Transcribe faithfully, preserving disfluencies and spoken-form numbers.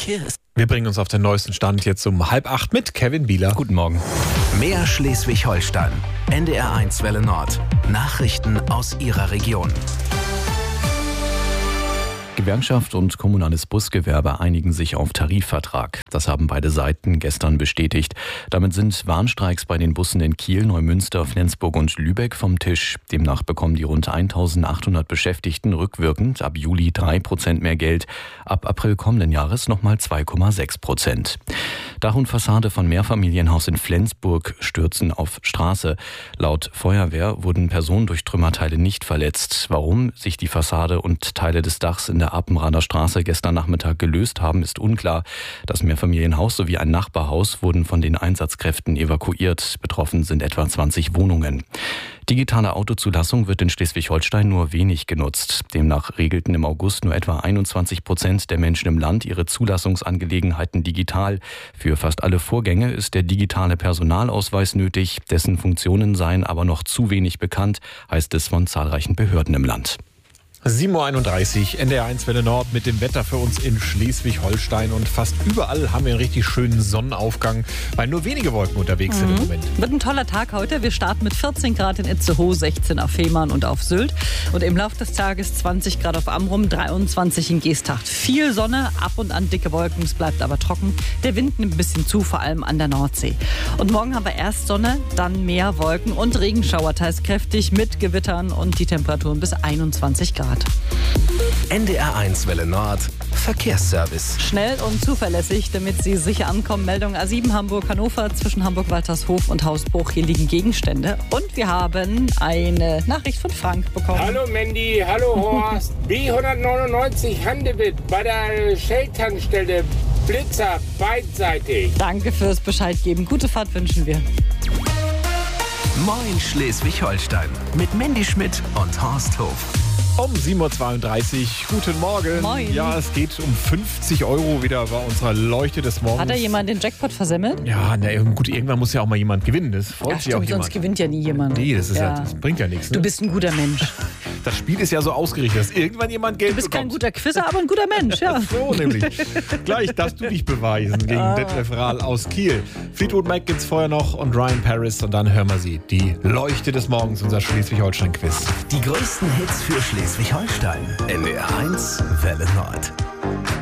Verkehrs. Wir bringen uns auf den neuesten Stand jetzt um halb acht mit Kevin Bieler. Guten Morgen. Mehr Schleswig-Holstein. N D R eins Welle Nord. Nachrichten aus Ihrer Region. Gewerkschaft und kommunales Busgewerbe einigen sich auf Tarifvertrag. Das haben beide Seiten gestern bestätigt. Damit sind Warnstreiks bei den Bussen in Kiel, Neumünster, Flensburg und Lübeck vom Tisch. Demnach bekommen die rund eintausendachthundert Beschäftigten rückwirkend ab Juli drei Prozent mehr Geld. Ab April kommenden Jahres nochmal zwei Komma sechs Prozent. Dach und Fassade von Mehrfamilienhaus in Flensburg stürzen auf Straße. Laut Feuerwehr wurden Personen durch Trümmerteile nicht verletzt. Warum sich die Fassade und Teile des Dachs in der Appenrader Straße gestern Nachmittag gelöst haben, ist unklar. Das Mehrfamilienhaus sowie ein Nachbarhaus wurden von den Einsatzkräften evakuiert. Betroffen sind etwa zwanzig Wohnungen. Digitale Autozulassung wird in Schleswig-Holstein nur wenig genutzt. Demnach regelten im August nur etwa einundzwanzig Prozent der Menschen im Land ihre Zulassungsangelegenheiten digital. Für fast alle Vorgänge ist der digitale Personalausweis nötig. Dessen Funktionen seien aber noch zu wenig bekannt, heißt es von zahlreichen Behörden im Land. sieben Uhr einunddreißig, N D R eins Welle Nord mit dem Wetter für uns in Schleswig-Holstein. Und fast überall haben wir einen richtig schönen Sonnenaufgang, weil nur wenige Wolken unterwegs mhm. sind im Moment. Wird ein toller Tag heute. Wir starten mit vierzehn Grad in Itzehoe, sechzehn auf Fehmarn und auf Sylt. Und im Laufe des Tages zwanzig Grad auf Amrum, dreiundzwanzig in Geesthacht. Viel Sonne, ab und an dicke Wolken, es bleibt aber trocken. Der Wind nimmt ein bisschen zu, vor allem an der Nordsee. Und morgen haben wir erst Sonne, dann mehr Wolken und Regenschauer, teils kräftig mit Gewittern und die Temperaturen bis einundzwanzig Grad. N D R eins Welle Nord. Verkehrsservice. Schnell und zuverlässig, damit Sie sicher ankommen. Meldung A sieben Hamburg-Hannover zwischen Hamburg-Waltershof und Hausbruch. Hier liegen Gegenstände. Und wir haben eine Nachricht von Frank bekommen. Hallo Mandy, hallo Horst. B hundertneunundneunzig Handewitt bei der Shell-Tankstelle. Blitzer beidseitig. Danke fürs Bescheid geben. Gute Fahrt wünschen wir. Moin Schleswig-Holstein mit Mandy Schmidt und Horst Hof. Um sieben Uhr zweiunddreißig, guten Morgen. Moin. Ja, es geht um fünfzig Euro wieder bei unserer Leuchte des Morgens. Hat da jemand den Jackpot versemmelt? Ja, na gut, irgendwann muss ja auch mal jemand gewinnen. Das freut Ja, sich stimmt, auch sonst jemand. gewinnt ja nie jemand. Nee, das, ist ja. Ja. Ja, das bringt ja nichts. Ne? Du bist ein guter Mensch. Das Spiel ist ja so ausgerichtet, dass irgendwann jemand Geld Du bist bekommt. kein guter Quizzer, aber ein guter Mensch. Ja. So nämlich. Gleich darfst du dich beweisen gegen Ah. Detlef Rahl aus Kiel. Fleetwood Mac gibt's vorher noch und Ryan Paris und dann hören wir sie. Die Leuchte des Morgens, unser Schleswig-Holstein-Quiz. Die größten Hits für Schleswig-Holstein. N D R eins Welle Nord.